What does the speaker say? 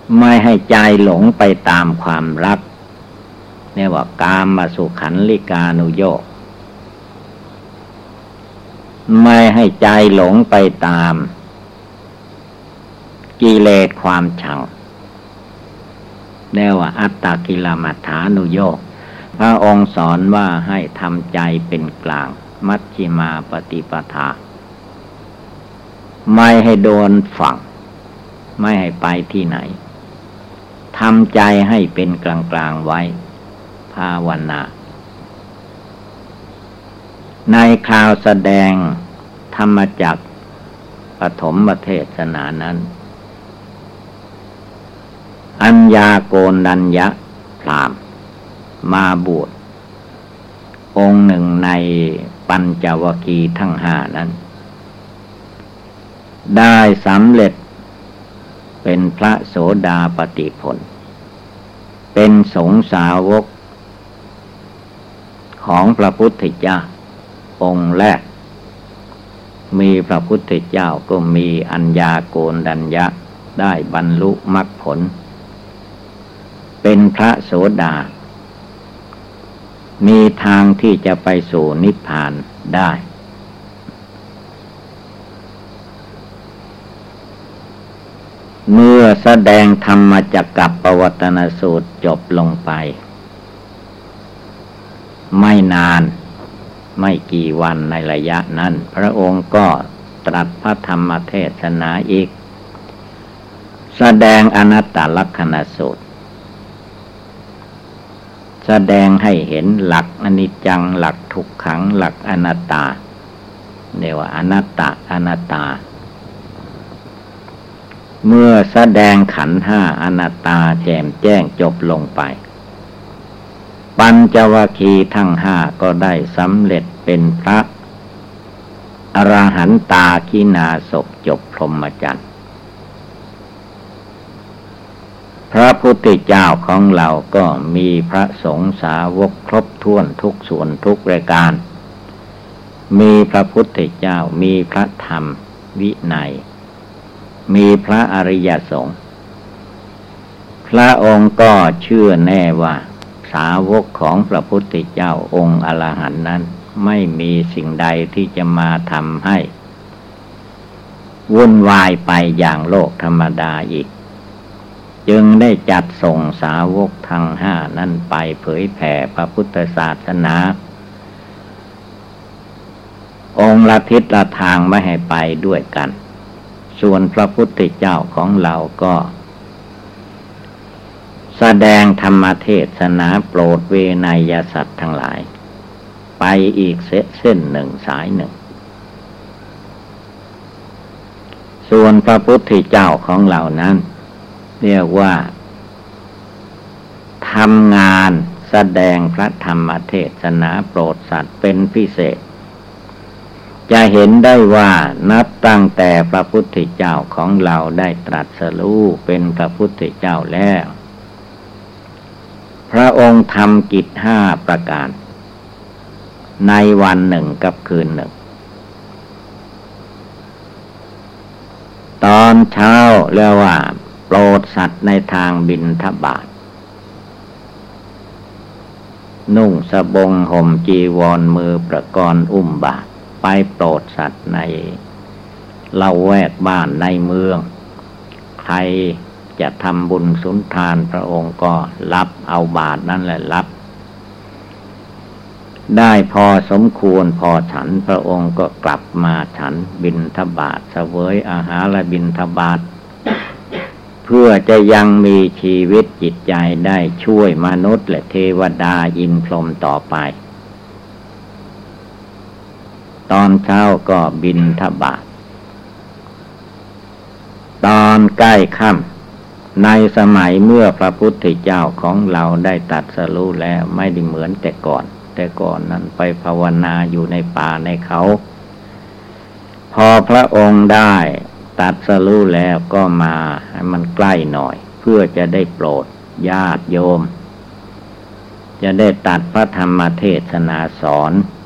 ไม่ให้ใจหลงไปตามความรักเนี่ยว่ากามสุขันลิกานุโยคไม่ให้ใจหลงไปตามกิเลสความชังเรียกว่าอัตตกิลมัฏฐานุโยคพระองค์สอนว่าให้ทำใจเป็นกลางมัชฌิมาปฏิปทาไม่ให้โดนฝั่งไม่ให้ไปที่ไหนทำใจให้เป็นกลางๆไว้ภาวนาในคราวแสดงธรรมจักรปฐมเทศนานั้นอัญญาโกณฑัญญะพราหมณ์มาบวชองค์หนึ่งในปัญจวัคคีย์ทั้งห้านั้นได้สำเร็จเป็นพระโสดาปัตติผลเป็นสงฆ์สาวกของพระพุทธเจ้าองค์แรกมีพระพุทธเจ้าก็มีอัญญาโกณฑัญญะได้บรรลุมรรคผลเป็นพระโสดามีทางที่จะไปสู่นิพพานได้เมื่อแสดงธรรมจักรปวัตตนสูตรจบลงไปไม่นานไม่กี่วันในระยะนั้นพระองค์ก็ตรัสพระธรรมเทศนาอีกแสดงอนัตตลักษณสูตรแสดงให้เห็นหลักอนิจจังหลักทุกขังหลักอนัตตาเรียกว่าอนัตตอนัตตาเมื่อแสดงขันธ์ห้าอนัตตาแจ่มแจ้งจบลงไปปัญจวัคคีย์ทั้งห้าก็ได้สำเร็จเป็นพระอรหันตาขีณาสพจบพรหมจรรย์พระพุทธเจ้าของเราก็มีพระสงฆ์สาวกครบถ้วนทุกส่วนทุกรายการมีพระพุทธเจ้ามีพระธรรมวินัยมีพระอริยสงฆ์พระองค์ก็เชื่อแน่ว่าสาวกของพระพุทธเจ้าองค์อรหันต์นั้นไม่มีสิ่งใดที่จะมาทำให้วุ่นวายไปอย่างโลกธรรมดาอีกจึงได้จัดส่งสาวกทั้งห้านั้นไปเผยแผ่พระพุทธศาสนาองค์ละทิศละทางไม่ให้ไปด้วยกันส่วนพระพุทธเจ้าของเราก็แสดงธรรมเทศนาโปรดเวนยสัตว์ทั้งหลายไปอีกเส้นหนึ่งสายหนึ่งส่วนพระพุทธเจ้าของเรานั้นเรียกว่าทำงานแสดงพระธรรมเทศนาโปรดสัตว์เป็นพิเศษจะเห็นได้ว่านับตั้งแต่พระพุทธเจ้าของเราได้ตรัสรู้เป็นพระพุทธเจ้าแล้วพระองค์ทำกิจ5ประการในวันหนึ่งกับคืนหนึ่งตอนเช้าเรียกว่าโปรดสัตว์ในทางบิณฑบาตนุ่งสบงห่มจีวรมือประกรอุ้มบาตรไปโปรดสัตว์ในละแวกบ้านในเมืองใครจะทำบุญสุนทานพระองค์ก็รับเอาบาตรนั่นแหละรับได้พอสมควรพอฉันพระองค์ก็กลับมาฉันบิณฑบาตเสวยอาหารและบิณฑบาตเพื่อจะยังมีชีวิตจิตใจได้ช่วยมนุษย์และเทวดาอินทร์พรหมต่อไปตอนเช้าก็บิณฑบาตตอนใกล้ค่ำในสมัยเมื่อพระพุทธเจ้าของเราได้ตรัสรู้แล้วไม่ได้เหมือนแต่ก่อนนั้นไปภาวนาอยู่ในป่าในเขาพอพระองค์ได้ตรัสรู้แล้วก็มาให้มันใกล้หน่อยเพื่อจะได้โปรดญาติโยมจะได้ตัดพระธรรมเทศนาสอน